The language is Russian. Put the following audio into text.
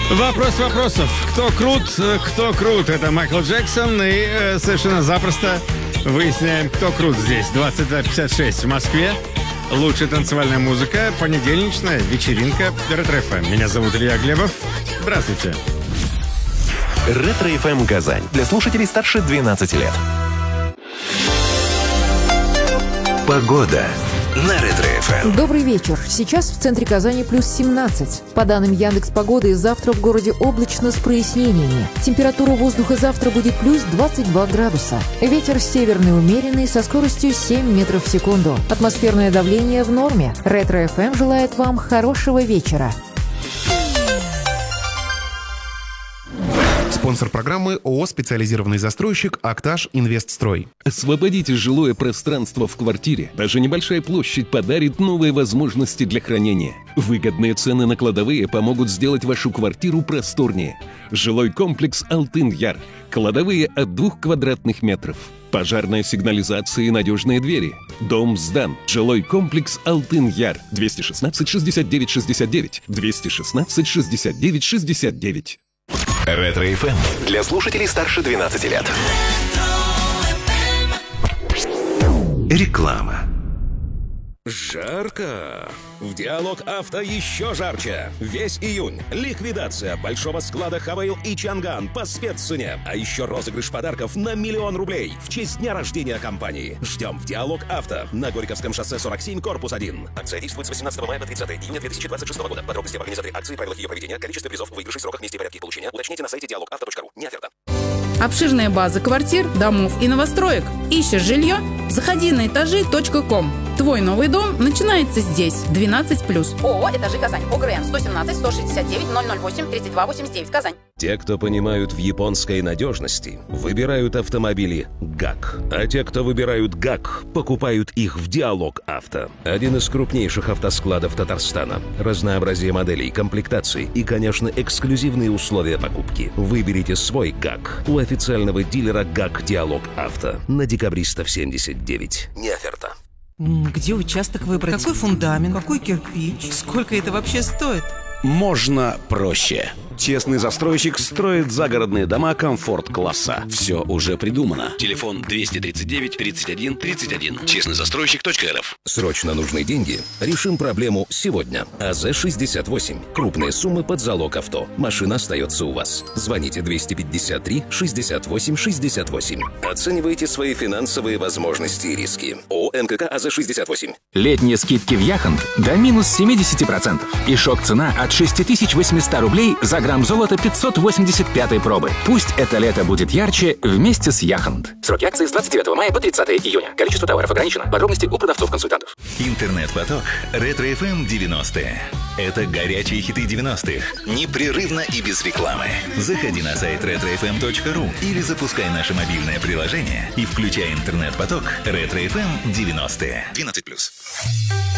Вопрос вопросов. Кто крут, кто крут? Это Майкл Джексон. И совершенно запросто выясняем, кто крут здесь. 22:56 в Москве. Лучшая танцевальная музыка. Понедельничная вечеринка Ретро-ФМ. Меня зовут Илья Глебов. Здравствуйте. Ретро-ФМ Казань. Для слушателей старше 12 лет. Погода на Ретро-ФМ. Добрый вечер. Сейчас в центре Казани плюс 17. По данным Яндекс.Погоды, завтра в городе облачно с прояснениями. Температура воздуха завтра будет плюс 22 градуса. Ветер северный умеренный со скоростью 7 метров в секунду. Атмосферное давление в норме. Ретро-ФМ желает вам хорошего вечера. Спонсор программы ООО «Специализированный застройщик Актаж Инвестстрой». Освободите жилое пространство в квартире. Даже небольшая площадь подарит новые возможности для хранения. Выгодные цены на кладовые помогут сделать вашу квартиру просторнее. Жилой комплекс «Алтын-Яр». Кладовые от 2 квадратных метров. Пожарная сигнализация и надежные двери. Дом сдан. Жилой комплекс «Алтын-Яр». 216 69 69. 216 69 69. Ретро-ФМ для слушателей старше 12 лет. Реклама. Жарко! В Диалог Авто еще жарче! Весь июнь ликвидация большого склада Хавейл и Чанган по спеццене. А еще розыгрыш подарков на 1 000 000 рублей в честь дня рождения компании. Ждем в Диалог Авто на Горьковском шоссе 47, корпус 1. Акция действует с 18 мая по 30 июня 2026 года. Подробности об организаторе акции, правилах ее проведения, количестве призов, выигрышей, сроках, месте и порядке их получения уточните на сайте dialogauto.ru. Не оферта. Обширная база квартир, домов и новостроек. Ищешь жилье? Заходи на этажи.ком. Твой новый дом начинается здесь. 12+. ООО «Этажи Казань». ОГРН 117 169 008 32 89 Казань. Те, кто понимают в японской надежности, выбирают автомобили ГАК. А те, кто выбирают ГАК, покупают их в Диалог Авто. Один из крупнейших автоскладов Татарстана. Разнообразие моделей, комплектаций и, конечно, эксклюзивные условия покупки. Выберите свой ГАК у официального дилера ГАК Диалог Авто на Декабристов 79. Не оферта. Где участок выбрать? Какой фундамент? Какой кирпич? Сколько это вообще стоит? Можно проще. Честный застройщик строит загородные дома комфорт-класса. Все уже придумано. Телефон 239 31 31. Честныйзастройщик.рф. Срочно нужны деньги? Решим проблему сегодня. АЗ-68. Крупные суммы под залог авто. Машина остается у вас. Звоните 253 68 68. Оценивайте свои финансовые возможности и риски. ООО МКК АЗ-68. Летние скидки в Яхонт до минус 70%. И шок-цена от 6800 рублей за грамм золота 585 пробы. Пусть это лето будет ярче вместе с Яхонт. Сроки акции с 29 мая по 30 июня. Количество товаров ограничено. Подробности у продавцов-консультантов. Интернет-поток Ретро-ФМ 90-е. Это горячие хиты 90-х. Непрерывно и без рекламы. Заходи на сайт retrofm.ru или запускай наше мобильное приложение и включай интернет-поток Ретро-ФМ 90-е. 12+.